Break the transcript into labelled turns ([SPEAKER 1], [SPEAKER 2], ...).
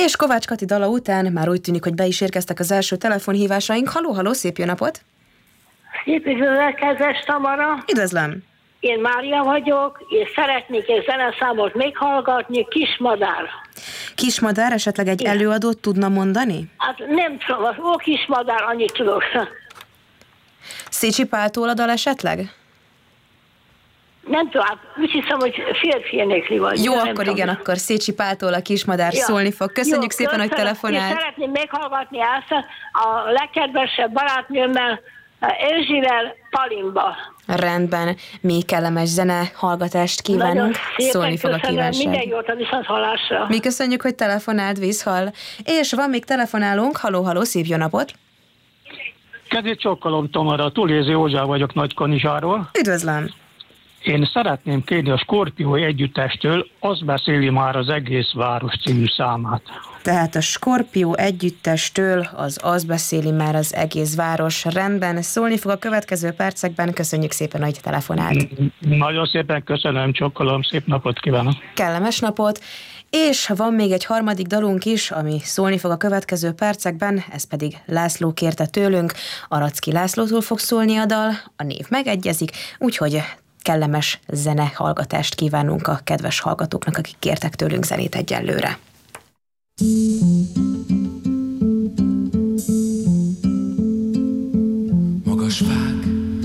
[SPEAKER 1] És Kovács Kati dala után már úgy tűnik, hogy be is érkeztek az első telefonhívásaink. Halló, szép jó napot!
[SPEAKER 2] Szép üdvözlet, kedves Tamara!
[SPEAKER 1] Üdvözlöm!
[SPEAKER 2] Én Mária vagyok, és szeretnék egy zeneszámot még hallgatni, Kismadár.
[SPEAKER 1] Kismadár, esetleg egy előadót tudna mondani?
[SPEAKER 2] Hát nem tudom, Kismadár, annyit tudok.
[SPEAKER 1] Szécsi Páltól a dal esetleg?
[SPEAKER 2] Nem tudom, úgy hiszem, hogy férfi énekli vagy.
[SPEAKER 1] Jó, akkor igen, akkor Szécsi Páltól a Kismadár szólni fog. Köszönjük szépen, hogy telefonált.
[SPEAKER 2] Én szeretném meghallgatni ezt a legkedvesebb barátnőmmel, Erzsivel, Palimba.
[SPEAKER 1] Rendben, mi kellemes zene hallgatást kívánunk. Szólni fog a kívánság.
[SPEAKER 2] Minden jót a viszonthallásra.
[SPEAKER 1] Mi köszönjük, hogy telefonált, vízhall. És van még telefonálunk. Halló, szép jó napot!
[SPEAKER 3] Kedves csokkolom, Tamara, Tulézi József vagyok Nagykanizsáról.
[SPEAKER 1] Üdvözlöm!
[SPEAKER 3] Én szeretném kérni a Skorpió együttestől, Az beszéli már az egész város című számát.
[SPEAKER 1] Tehát a Skorpió együttestől az beszéli már az egész város. Rendben, szólni fog a következő percekben. Köszönjük szépen, hogy telefonált.
[SPEAKER 3] Nagyon szépen köszönöm, csokkolom, szép napot kívánok.
[SPEAKER 1] Kellemes napot. És van még egy harmadik dalunk is, ami szólni fog a következő percekben, ez pedig László kérte tőlünk. Aracki Lászlótól fog szólni a dal, a név megegyezik, úgyhogy kellemes zenehallgatást kívánunk a kedves hallgatóknak, akik kértek tőlünk zenét egyelőre.